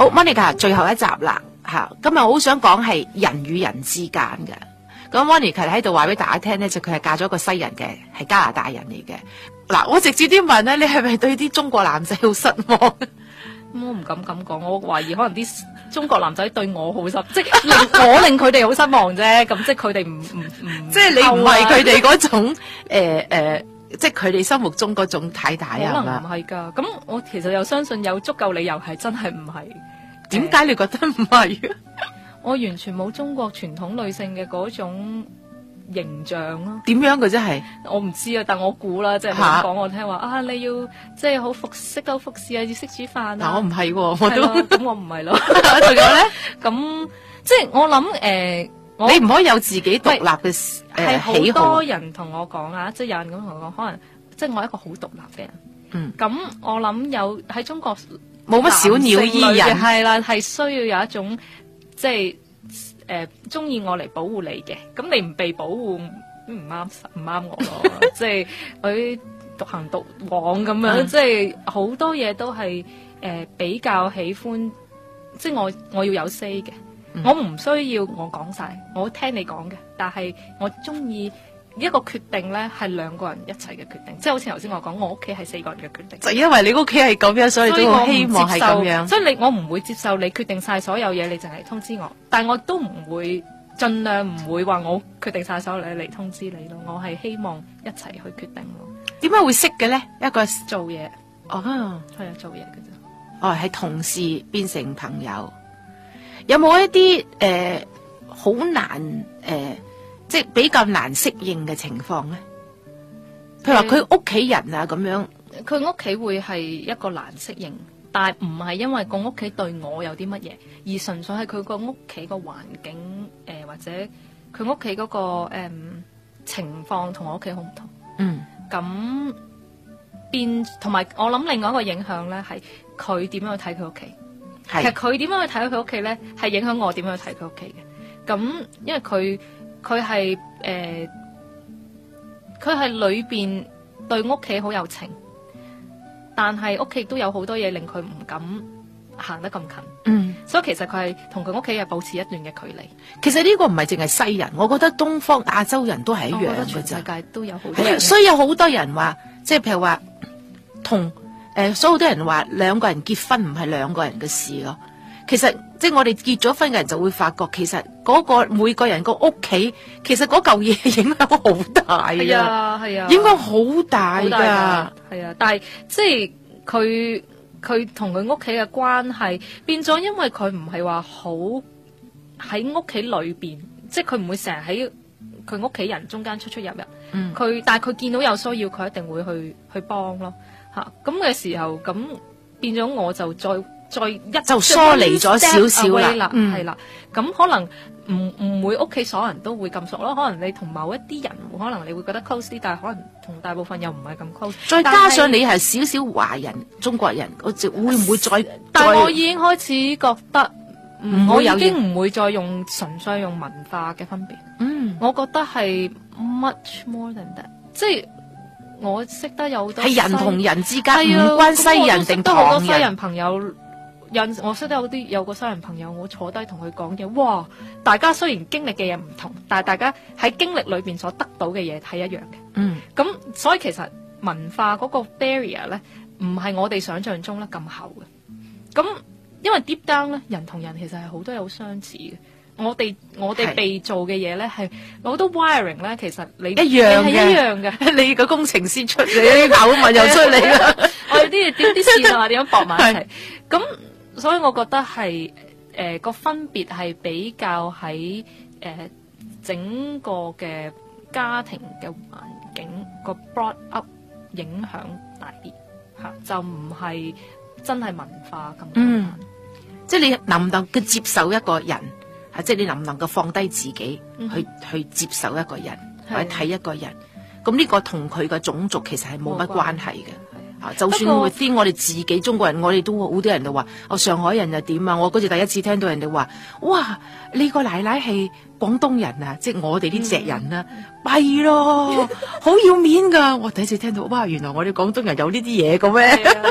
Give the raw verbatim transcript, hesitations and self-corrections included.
好 ，Monica 最後一集啦，吓，今日好想講係人與人之間嘅。咁 Monica 喺度話俾大家聽咧，就佢係嫁咗個西人嘅，係加拿大人嚟嘅。嗱，我直接啲問咧，你係咪對啲中國男仔好失望？ 我唔敢咁講，我懷疑可能啲中國男仔對我好失，即係令我令佢哋好失望啫。咁即係佢哋唔唔唔， 即係你唔係佢哋嗰種誒誒、呃呃，即係佢哋心目中嗰種太太啊？ 可能唔係㗎。咁我其實又相信有足夠理由係真係唔係。 點解你覺得唔係？ 我完全冇中國傳統女性嘅嗰種形象咯。 點樣嘅真係？ 我唔知啊，但我估啦，即係你講我聽話啊，你要即係好服識得服侍啊，要識煮飯啊。 嗱，我唔係喎，我都咁我唔係咯。 仲有咧？ 咁即係我諗誒、呃， 你唔可以有自己獨立嘅誒係喜好。 好多人同我講啊，即係有人咁同我講，可能即係我係一個好獨立嘅人。 嗯。 咁我諗有喺中國冇乜小鳥依人， 係啦，係需要有一種即係誒中意我嚟保護你嘅。咁你唔被保護，唔啱唔啱我咯。即係佢獨行獨往咁樣，嗯、即係好多嘢都係誒、呃、比較喜歡，即係我我要有 say 嘅。嗯、我唔需要我講晒，我聽你講嘅，但係我中意。一個決定咧係兩個人一齊嘅決定，即係好似頭先我講，我屋企係四個人嘅決定。就因為你屋企係咁樣，所以都好希望係咁樣。所以你我唔會接受你決定晒所有嘢，你淨係通知我。但係我都唔會盡量唔會話我決定晒所有嘢嚟通知你咯。我係希望一齊去決定咯。點解會識嘅咧？一個做嘢哦，係啊，做嘢嘅啫。哦，係同事變成朋友。有冇一啲誒好難誒？呃即係比較難適應嘅情況咧，譬如話佢屋企人啊咁樣，佢屋企會係一個難適應，但係唔係因為個屋企對我有啲乜嘢，而純粹係佢個屋企個環境誒、呃、或者佢屋企嗰個誒、嗯、情況同我屋企好唔同。嗯，咁變同埋我諗另外一個影響咧係佢點樣去睇佢屋企，其實佢點樣去睇佢屋企咧係影響我點樣去睇佢屋企嘅。咁因為佢。佢係誒，佢係裏邊對屋企好有情，但係屋企都有好多嘢令佢唔敢行得咁近。嗯，所以其實佢係同佢屋企係保持一段嘅距離。其實呢個唔係淨係西人，我覺得東方亞洲人都係一樣嘅。我覺得全世界都有好多人。所以有好多人話，即係譬如話同誒、呃，所以好多人話兩個人結婚唔係兩個人嘅事咯。其實即係我哋結咗婚嘅人就會發覺，其實嗰個每個人個屋企，其實嗰嚿嘢影響好大。係啊，係啊，影響好大噶。係啊，但係即係佢佢同佢屋企嘅關係變咗，因為佢唔係話好喺屋企裏邊，即係佢唔會成日喺佢屋企人中間出出入入。嗯，佢但係佢見到有需要，佢一定會去去幫咯。吓，咁嘅時候，咁變咗我就再。再一就疏離咗少少啦，係啦，咁可能唔唔會屋企所有人都會咁熟咯，可能你同某一啲人，可能你會覺得 close 啲，但係可能同大部分又唔係咁 close。再加上你係少少華人、中國人，我就會唔會再？但係我已經開始覺得，唔我已經唔會再用純粹用文化嘅分別。嗯，我覺得係 much more than that，即係我識得有好多係人同人之間，唔關西人定唐人。好多西人朋友。有我識得有啲有個西人朋友，我坐低同佢講嘢，哇！大家雖然經歷嘅嘢唔同，但係大家喺經歷裏邊所得到嘅嘢係一樣嘅。嗯，咁所以其實文化嗰個 barrier 咧，唔係我哋想象中咧咁厚嘅。咁因為 deep down 咧，人同人其實係好多嘢好相似嘅。我哋我哋被做嘅嘢咧係好多 wiring 咧，其實你一樣嘅，係一樣嘅。你個工程師出嚟，咬文又出嚟啦。我哋啲嘢點啲線啊，點樣駁埋一齊？咁所以我覺得係誒個分別係比較喺誒、呃、整個嘅家庭嘅環境個 brought up 影響大啲嚇，就唔係真係文化咁簡單。嗯，即係你能唔能夠接受一個人，係即係你能唔能夠放低自己、嗯、去去接受一個人，或者睇一個人，咁呢個同佢嘅種族其實係冇乜關係嘅。就算會啲我哋自己中國人，我哋都好多人就話，我上海人又點啊？我嗰次第一次聽到人哋話，哇！你個奶奶係廣東人啊，即係我哋啲籍人啊，弊咯，好要面噶！我第一次聽到，哇！原來我哋廣東人有呢啲嘢嘅咩？